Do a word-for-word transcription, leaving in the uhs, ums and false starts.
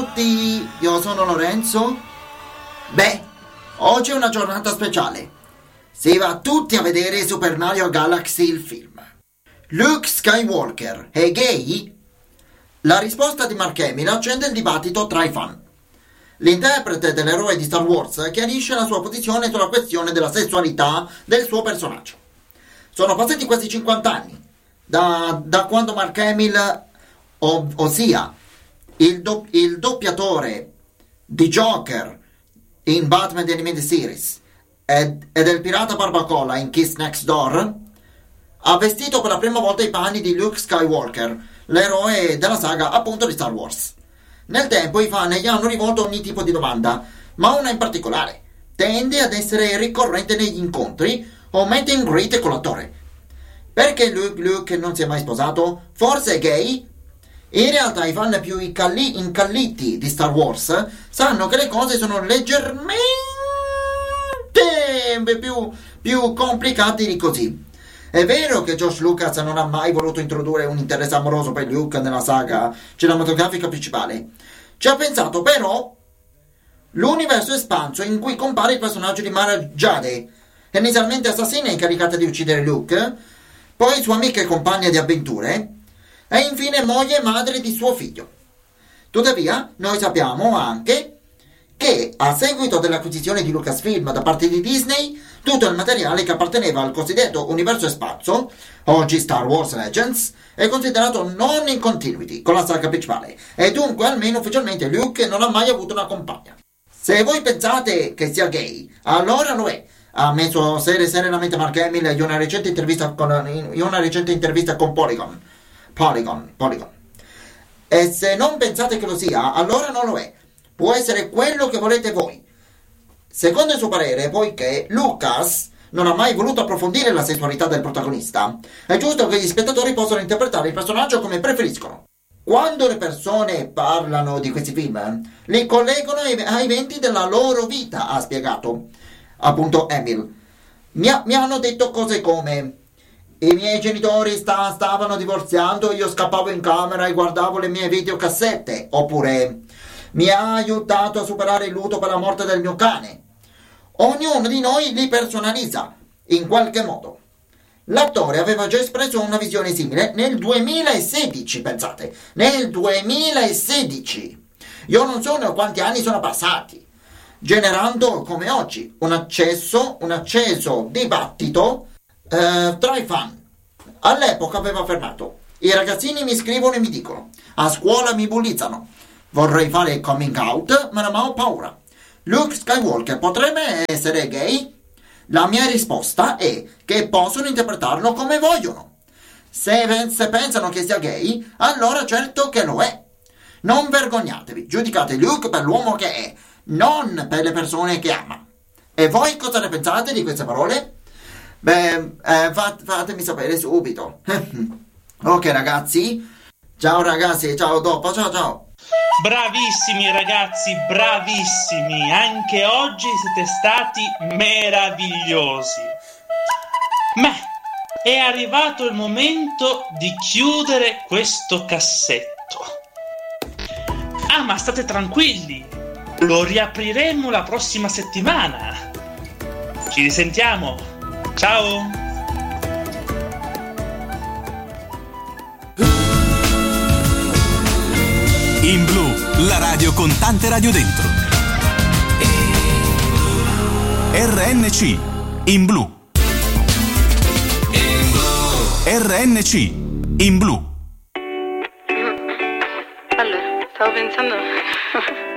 tutti, io sono Lorenzo. Beh, oggi è una giornata speciale. Si va tutti a vedere Super Mario Galaxy, il film. Luke Skywalker è gay? La risposta di Mark Hamill accende il dibattito tra i fan. L'interprete dell'eroe di Star Wars chiarisce la sua posizione sulla questione della sessualità del suo personaggio. Sono passati quasi cinquanta anni da, da quando Mark Hamill, ov- ossia il, do- il doppiatore di Joker in Batman The Animated Series e, e del pirata Barbacola in Kiss Next Door, ha vestito per la prima volta i panni di Luke Skywalker, l'eroe della saga appunto di Star Wars. Nel tempo i fan gli hanno rivolto ogni tipo di domanda, ma una in particolare tende ad essere ricorrente negli incontri o meet and greet con l'attore. Perché Luke, Luke non si è mai sposato? Forse è gay? In realtà i fan più incalli- incalliti di Star Wars sanno che le cose sono leggermente più, più complicate di così. È vero che George Lucas non ha mai voluto introdurre un interesse amoroso per Luke nella saga cinematografica principale. Ci ha pensato però l'universo espanso in cui compare il personaggio di Mara Jade, inizialmente assassina incaricata di uccidere Luke, poi sua amica e compagna di avventure, e infine moglie e madre di suo figlio. Tuttavia, noi sappiamo anche che a seguito dell'acquisizione di Lucasfilm da parte di Disney, tutto il materiale che apparteneva al cosiddetto universo espanso, oggi Star Wars Legends, è considerato non in continuity con la saga principale, e dunque almeno ufficialmente Luke non ha mai avuto una compagna. Se voi pensate che sia gay, allora lo è. Ha ammesso sere serenamente Mark Hamill in una recente intervista con, in una recente intervista con Polygon. Polygon, Polygon. E se non pensate che lo sia, allora non lo è. Può essere quello che volete voi. Secondo il suo parere, poiché Lucas non ha mai voluto approfondire la sessualità del protagonista, è giusto che gli spettatori possano interpretare il personaggio come preferiscono. Quando le persone parlano di questi film, li collegano ai, ai eventi della loro vita, ha spiegato appunto Hamill. Mi, ha, mi hanno detto cose come: i miei genitori sta, stavano divorziando, io scappavo in camera e guardavo le mie videocassette, oppure mi ha aiutato a superare il lutto per la morte del mio cane. Ognuno di noi li personalizza in qualche modo. L'attore aveva già espresso una visione simile nel duemilasedici, pensate, nel duemilasedici. Io non so quanti anni sono passati, generando come oggi un accesso, un acceso dibattito eh, tra i fan. All'epoca aveva affermato: i ragazzini mi scrivono e mi dicono, a scuola mi bullizzano, vorrei fare coming out ma non ho paura. Luke Skywalker potrebbe essere gay? La mia risposta è che possono interpretarlo come vogliono. Se, se pensano che sia gay, allora certo che lo è. Non vergognatevi, giudicate Luke per l'uomo che è, non per le persone che ama. E voi cosa ne pensate di queste parole? Beh, eh, fat, fatemi sapere subito. Ok ragazzi, ciao ragazzi, ciao dopo, ciao ciao. Bravissimi ragazzi, bravissimi, anche oggi siete stati meravigliosi. Ma è arrivato il momento di chiudere questo cassetto. Ah, ma state tranquilli, lo riapriremo la prossima settimana. Ci risentiamo, ciao. In Blu, la radio con tante radio dentro. R N C, in Blu. R N C, in Blu. Allora, stavo pensando